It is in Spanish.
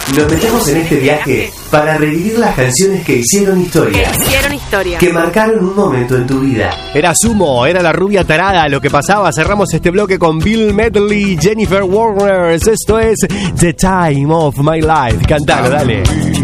Nos metemos en este viaje para revivir las canciones que hicieron historia. Que marcaron un momento en tu vida. Era Sumo, era la rubia tarada lo que pasaba. Cerramos este bloque con Bill Medley, Jennifer Warner. Esto es The Time of My Life. Cantalo, dale.